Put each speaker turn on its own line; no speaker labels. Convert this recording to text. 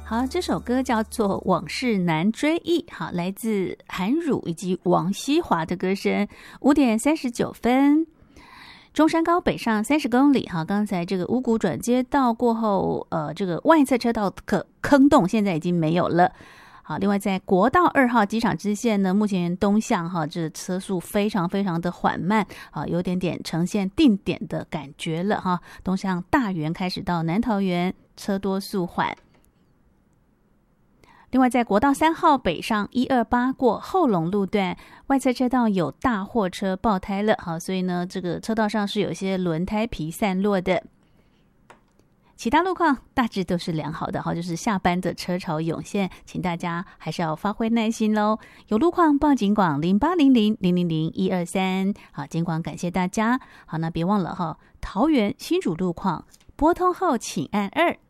好，这首歌叫做《往事难追忆》，好，来自韩汝以及王熙华的歌声。5:39，中山高北上30公里。好，刚才这个五股转接道过后，这个外侧车道坑洞现在已经没有了。好，另外在国道2号机场支线呢，目前东向哈，这车速非常非常的缓慢，啊，有点呈现定点的感觉了哈。东向大园开始到南桃园，车多速缓。另外在国道3号北上128过后龙路段，外侧车道有大货车爆胎了，好，所以呢这个车道上是有些轮胎皮散落的。其他路况大致都是良好的，好，就是下班的车潮涌现，请大家还是要发挥耐心咯。有路况报警广0800000123。好，警广感谢大家。好，那别忘了哈，桃园新竹路况拨通后请按2。